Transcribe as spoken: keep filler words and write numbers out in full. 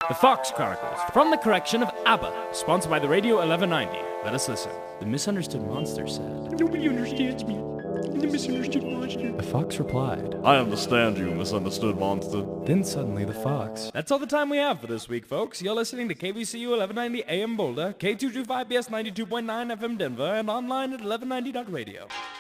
The Fox Chronicles, from the correction of ABBA, sponsored by the Radio eleven ninety. Let us listen. The misunderstood monster said, "Nobody understands me. The misunderstood monster." The fox replied, "I understand you, misunderstood monster." Then suddenly the fox. That's all the time we have for this week, folks. You're listening to K B C U eleven ninety A M Boulder, K two twenty-five B S ninety-two point nine F M Denver, and online at eleven ninety dot radio.